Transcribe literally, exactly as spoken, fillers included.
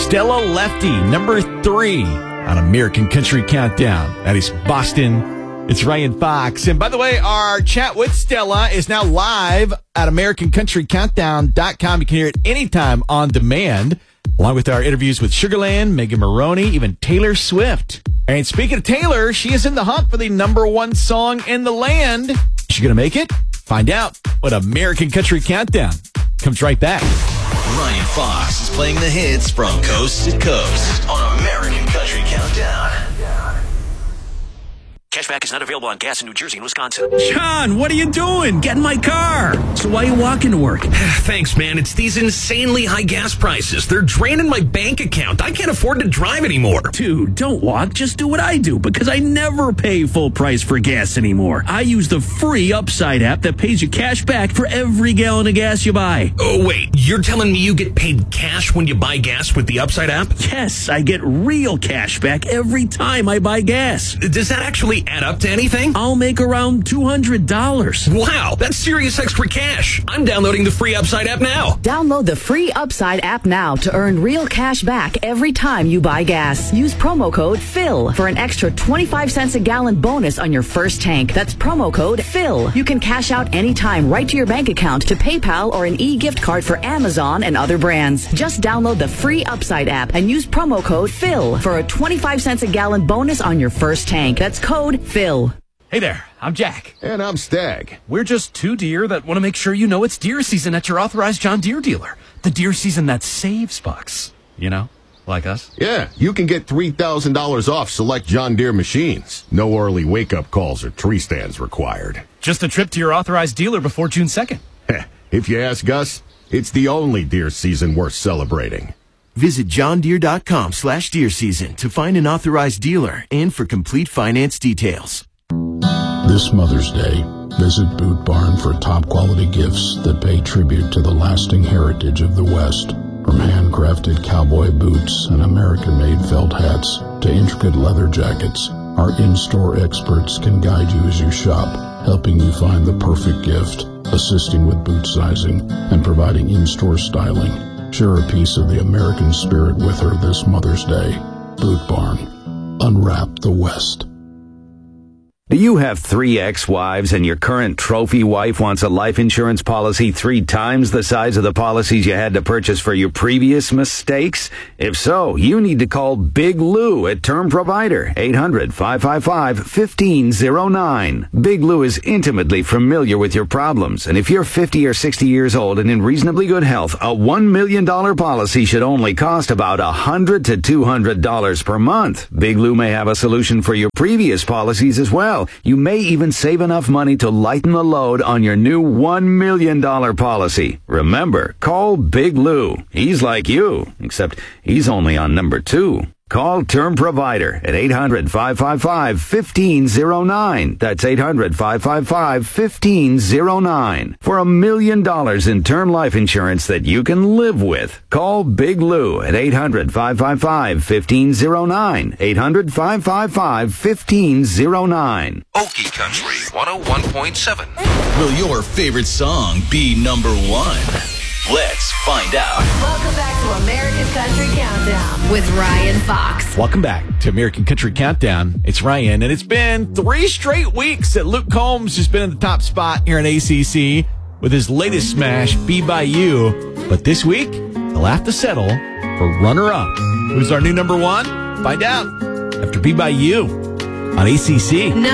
Stella Lefty, number three on American Country Countdown. That is Boston. It's Ryan Fox. And by the way, our chat with Stella is now live at American Country Countdown dot com. You can hear it anytime on demand, along with our interviews with Sugarland, Megan Maroney, even Taylor Swift. And speaking of Taylor, she is in the hunt for the number one song in the land. Is she going to make it? Find out when American Country Countdown comes right back. Ryan Fox is playing the hits from coast to coast on American Country Countdown. Cashback is not available on gas in New Jersey and Wisconsin. John, what are you doing? Get in my car. So why are you walking to work? Thanks, man. It's these insanely high gas prices. They're draining my bank account. I can't afford to drive anymore. Dude, don't walk. Just do what I do, because I never pay full price for gas anymore. I use the free Upside app that pays you cash back for every gallon of gas you buy. Oh, wait. You're telling me you get paid cash when you buy gas with the Upside app? Yes, I get real cash back every time I buy gas. Does that actually add up to anything? I'll make around two hundred dollars. Wow, that's serious extra cash. I'm downloading the free Upside app now. Download the free Upside app now to earn real cash back every time you buy gas. Use promo code PHIL for an extra twenty-five cents a gallon bonus on your first tank. That's promo code PHIL. You can cash out anytime right to your bank account, to PayPal, or an e-gift card for Amazon and other brands. Just download the free Upside app and use promo code PHIL for a twenty-five cents a gallon bonus on your first tank. That's code PHIL. Hey there, I'm Jack. And I'm Stag. We're just two deer that want to make sure you know it's deer season at your authorized John Deere dealer. The deer season that saves bucks. You know, like us. Yeah, you can get three thousand dollars off select John Deere machines. No early wake-up calls or tree stands required. Just a trip to your authorized dealer before June second. If you ask us, it's the only deer season worth celebrating. Visit johndeere.com slash deer season to find an authorized dealer and for complete finance details. This Mother's Day, visit Boot Barn for top-quality gifts that pay tribute to the lasting heritage of the West. From handcrafted cowboy boots and American-made felt hats to intricate leather jackets, our in-store experts can guide you as you shop, helping you find the perfect gift, assisting with boot sizing, and providing in-store styling. Share a piece of the American spirit with her this Mother's Day. Boot Barn. Unwrap the West. Do you have three ex-wives and your current trophy wife wants a life insurance policy three times the size of the policies you had to purchase for your previous mistakes? If so, you need to call Big Lou at Term Provider, eight hundred, five five five, one five zero nine. Big Lou is intimately familiar with your problems, and if you're fifty or sixty years old and in reasonably good health, a one million dollars policy should only cost about one hundred to two hundred dollars per month. Big Lou may have a solution for your previous policies as well. You may even save enough money to lighten the load on your new one million dollars policy. Remember, call Big Lou. He's like you, except he's only on number two. Call Term Provider at eight hundred, five five five, one five zero nine. That's eight hundred, five five five, one five zero nine. For a million dollars in term life insurance that you can live with. Call Big Lou at eight hundred, five five five, one five zero nine. eight hundred, five five five, one five zero nine. Okie Country one oh one point seven. Will your favorite song be number one? Let's find out. Welcome back to American Country Countdown with Ryan Fox. Welcome back to American Country Countdown. It's Ryan, and it's been three straight weeks that Luke Combs has been in the top spot here in A C C with his latest smash, Be By You. But this week, he'll have to settle for runner-up. Who's our new number one? Find out after Be By You on A C C. No.